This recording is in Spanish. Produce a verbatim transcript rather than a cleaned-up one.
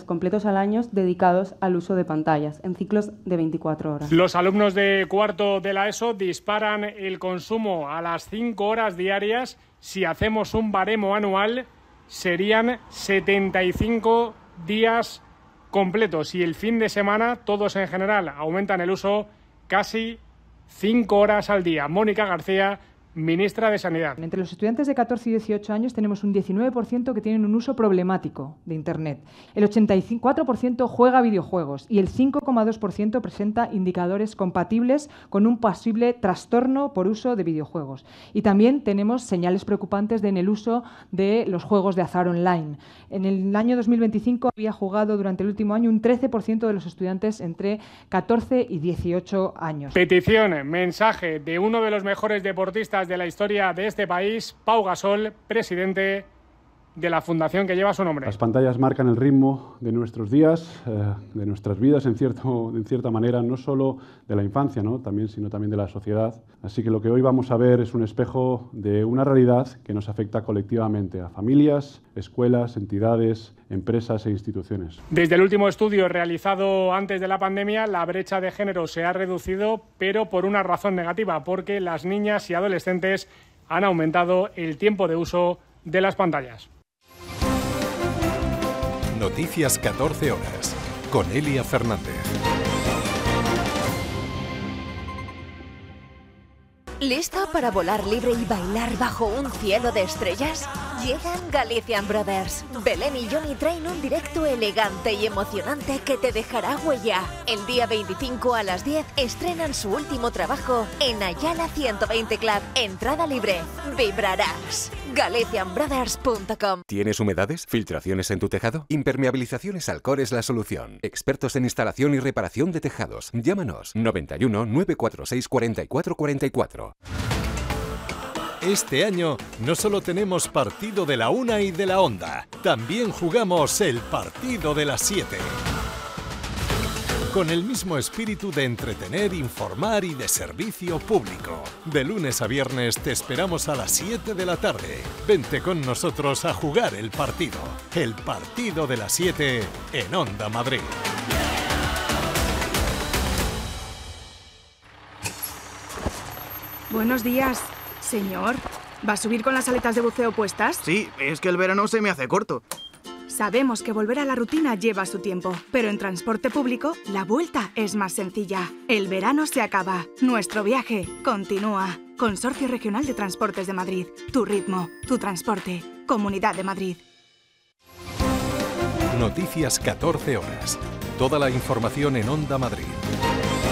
completos al año dedicados al uso de pantallas, en ciclos de veinticuatro horas. Los alumnos de cuarto de la ESO disparan el consumo a las cinco horas diarias. Si hacemos un baremo anual, serían setenta y cinco días completos. Y el fin de semana, todos en general aumentan el uso casi cinco horas al día. Mónica García, ministra de Sanidad. Entre los estudiantes de catorce y dieciocho años tenemos un diecinueve por ciento que tienen un uso problemático de Internet. El ochenta y cuatro por ciento juega videojuegos y el cinco coma dos por ciento presenta indicadores compatibles con un posible trastorno por uso de videojuegos. Y también tenemos señales preocupantes de en el uso de los juegos de azar online. En el año dos mil veinticinco había jugado durante el último año un trece por ciento de los estudiantes entre catorce y dieciocho años. Petición, mensaje de uno de los mejores deportistas de la historia de este país, Pau Gasol, presidente de la fundación que lleva su nombre. Las pantallas marcan el ritmo de nuestros días, eh, de nuestras vidas en, cierto, en cierta manera, no solo de la infancia, ¿no? también, sino también de la sociedad. Así que lo que hoy vamos a ver es un espejo de una realidad que nos afecta colectivamente a familias, escuelas, entidades, empresas e instituciones. Desde el último estudio realizado antes de la pandemia, la brecha de género se ha reducido, pero por una razón negativa, porque las niñas y adolescentes han aumentado el tiempo de uso de las pantallas. Noticias catorce horas, con Elia Fernández. ¿Lista para volar libre y bailar bajo un cielo de estrellas? Llegan Galician Brothers. Belén y Johnny traen un directo elegante y emocionante que te dejará huella. El día veinticinco a las diez estrenan su último trabajo en Ayala ciento veinte Club. Entrada libre. Vibrarás. Galician Brothers punto com. ¿Tienes humedades? ¿Filtraciones en tu tejado? Impermeabilizaciones Alcor es la solución. Expertos en instalación y reparación de tejados. Llámanos noventa y uno, nueve cuatro seis, cuarenta y cuatro cuarenta y cuatro. Este año no solo tenemos partido de la una y de la Onda, también jugamos el partido de las siete. Con el mismo espíritu de entretener, informar y de servicio público. De lunes a viernes te esperamos a las siete de la tarde. Vente con nosotros a jugar el partido. El partido de las siete en Onda Madrid. Buenos días. Señor, ¿va a subir con las aletas de buceo puestas? Sí, es que el verano se me hace corto. Sabemos que volver a la rutina lleva su tiempo, pero en transporte público la vuelta es más sencilla. El verano se acaba, nuestro viaje continúa. Consorcio Regional de Transportes de Madrid. Tu ritmo, tu transporte. Comunidad de Madrid. Noticias catorce horas. Toda la información en Onda Madrid.